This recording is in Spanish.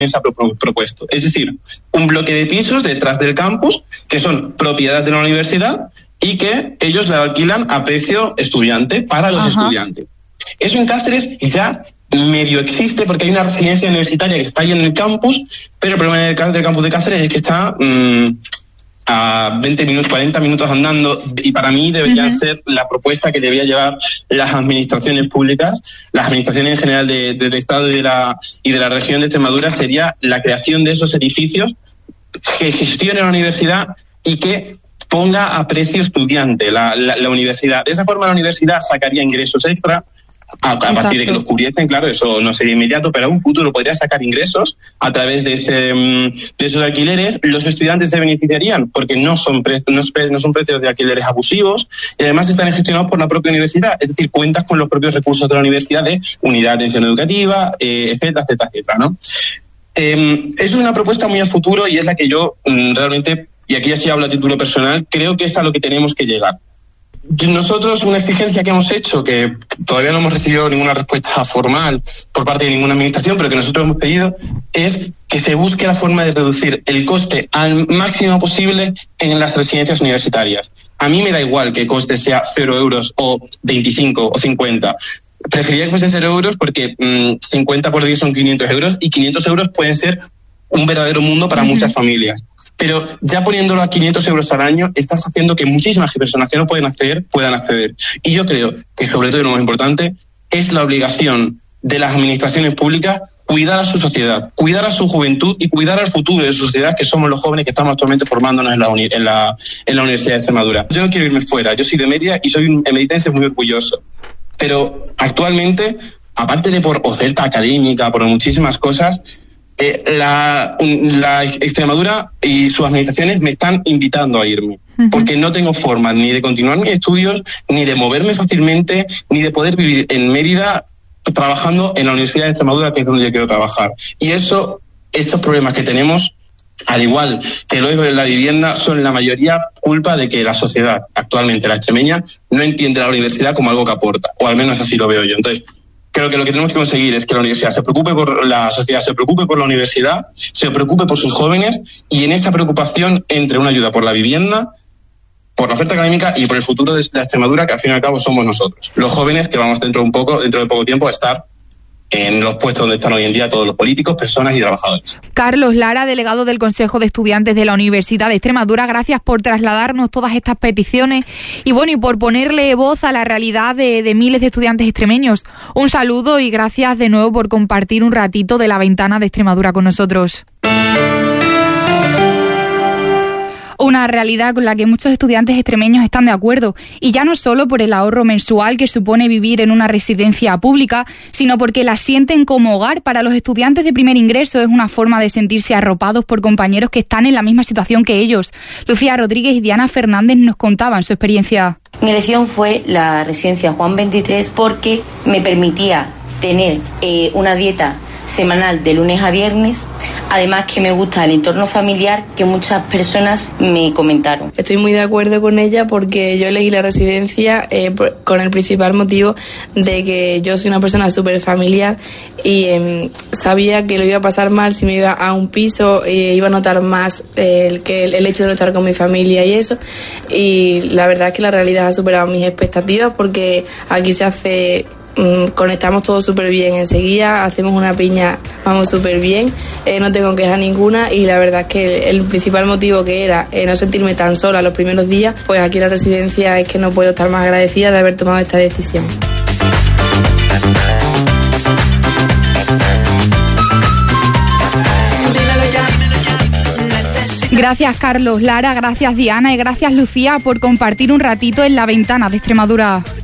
se ha propuesto. Es decir, un bloque de pisos detrás del campus que son propiedad de la universidad y que ellos la alquilan a precio estudiante para los estudiantes. Eso en Cáceres ya medio existe porque hay una residencia universitaria que está ahí en el campus, pero el problema del campus de Cáceres es que está a 20 minutos, 40 minutos andando, y para mí debería ser la propuesta que debería llevar las administraciones públicas, las administraciones en general del Estado y de la región de Extremadura, sería la creación de esos edificios que gestione la universidad y que ponga a precio estudiante la universidad. De esa forma la universidad sacaría ingresos extra. A partir de que los cubriesen, claro, eso no sería inmediato, pero a un futuro podría sacar ingresos a través de esos alquileres. Los estudiantes se beneficiarían porque no son precios de alquileres abusivos y además están gestionados por la propia universidad, es decir, cuentas con los propios recursos de la universidad de unidad de atención educativa, etcétera, ¿no? Es una propuesta muy a futuro y es la que yo realmente, y aquí así hablo a título personal, creo que es a lo que tenemos que llegar. Nosotros, una exigencia que hemos hecho, que todavía no hemos recibido ninguna respuesta formal por parte de ninguna administración, pero que nosotros hemos pedido, es que se busque la forma de reducir el coste al máximo posible en las residencias universitarias. A mí me da igual que el coste sea 0 euros o 25 o 50. Preferiría que fuesen 0 euros porque 50 por 10 son 500 euros y 500 euros pueden ser un verdadero mundo para muchas familias. Pero ya poniéndolo a 500 euros al año, estás haciendo que muchísimas personas que no pueden acceder, puedan acceder. Y yo creo que, sobre todo, y lo más importante, es la obligación de las administraciones públicas cuidar a su sociedad, cuidar a su juventud y cuidar al futuro de su sociedad, que somos los jóvenes que estamos actualmente formándonos en la Universidad de Extremadura. Yo no quiero irme fuera, yo soy de Mérida y soy un emeritense muy orgulloso. Pero actualmente, aparte de por oferta académica, por muchísimas cosas, la Extremadura y sus administraciones me están invitando a irme, porque no tengo forma ni de continuar mis estudios, ni de moverme fácilmente, ni de poder vivir en Mérida trabajando en la Universidad de Extremadura, que es donde yo quiero trabajar. Y esos problemas que tenemos, al igual que luego de la vivienda, son la mayoría culpa de que la sociedad, actualmente la extremeña, no entiende la universidad como algo que aporta, o al menos así lo veo yo. Entonces, creo que lo que tenemos que conseguir es que la universidad se preocupe por la sociedad, se preocupe por la universidad, se preocupe por sus jóvenes y en esa preocupación entre una ayuda por la vivienda, por la oferta académica y por el futuro de la Extremadura, que al fin y al cabo somos nosotros, los jóvenes que vamos dentro de poco tiempo a estar en los puestos donde están hoy en día todos los políticos, personas y trabajadores. Carlos Lara, delegado del Consejo de Estudiantes de la Universidad de Extremadura, gracias por trasladarnos todas estas peticiones y por ponerle voz a la realidad de miles de estudiantes extremeños. Un saludo y gracias de nuevo por compartir un ratito de la ventana de Extremadura con nosotros. Una realidad con la que muchos estudiantes extremeños están de acuerdo, y ya no solo por el ahorro mensual que supone vivir en una residencia pública, sino porque la sienten como hogar. Para los estudiantes de primer ingreso es una forma de sentirse arropados por compañeros que están en la misma situación que ellos. Lucía Rodríguez y Diana Fernández nos contaban su experiencia. Mi elección fue la residencia Juan 23 porque me permitía tener una dieta semanal de lunes a viernes, además que me gusta el entorno familiar que muchas personas me comentaron. Estoy muy de acuerdo con ella porque yo elegí la residencia con el principal motivo de que yo soy una persona súper familiar y sabía que lo iba a pasar mal si me iba a un piso, iba a notar más el hecho de no estar con mi familia y eso, y la verdad es que la realidad ha superado mis expectativas porque aquí se hace... conectamos todos súper bien enseguida, hacemos una piña, vamos súper bien, no tengo queja ninguna y la verdad es que el principal motivo que era no sentirme tan sola los primeros días, pues aquí en la residencia es que no puedo estar más agradecida de haber tomado esta decisión. Gracias Carlos Lara, gracias Diana y gracias Lucía por compartir un ratito en la ventana de Extremadura.